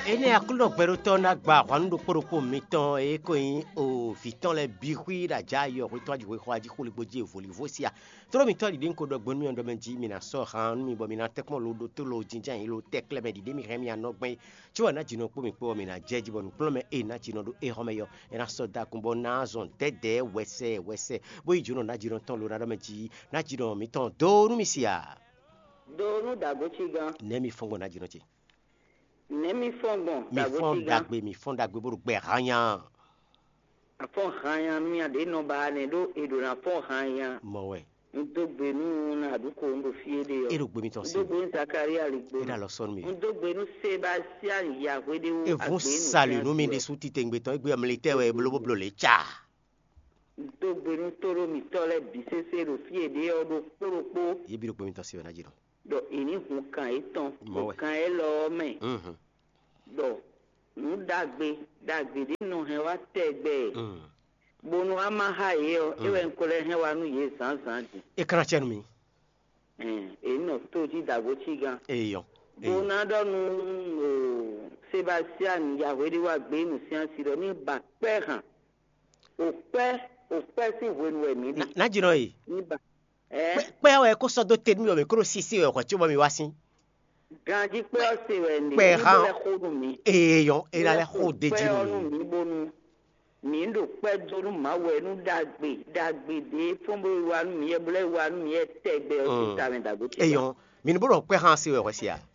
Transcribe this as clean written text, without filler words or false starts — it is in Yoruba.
ene akulo gberuto na gba kwanu poropo miton e ko yin o fiton le bihui da jayo ko to ju ko aji ko le gboje volivosia tro mi to di ko do gbonu mi ndo menji mi na so han mi bo mi na tekmo lo do to lo jinjan yin lo tekle me di mi remi anogben ti wa na jino po mi po mi na jeji bo no me e na jino do e homeyo e na so da kumbo na zon dede wese bo ijuno na jino ton lo na do menji na jino mi ton do nu mi sia do nu da go chi gan ne mi fongo na jino ti Nemi fongbon mi fondagbe mi fondagbe bo gbe hanyan afon hanyan mi ade no ba ne do edo na fon hanyan mo we ndogbe nu na aduko ndo fiede yo erogbe mi ton si ndogbe ntakari aligbo era lo son mi ndogbe nu Sebastian ya kwede wo e vont salut nu mi de suti tengbe ton egbe militaire we blo le cha ndogbe nu toro mi tole bisese ro fiede yo do poropo ye bi rogbe mi ton si na jiro do ini hun kan itan kan e lo me do nu dagbe dinu he wa tegbe bonu ama ha ye o ewe nkole he wa nu ye san e kra chenu mi e no to ji dago chi gan e yo bona do nu Sebastian ya we wa gbe nu sian siro ni ba pe han o pe si we mi na jiro yi ni ba pe o e ko so do te mi o me kro sisi o ko ti o mi wa sin ganji pe o se we ni pe han le khodu mi yo e la le khod de jiro mi bonu mi ndo pe donu ma we nu dagbe de fombo wa nu mi e bule wa nu mi e tegbe o ti ta mi dagbo yo mi no bo pe han si we ko si a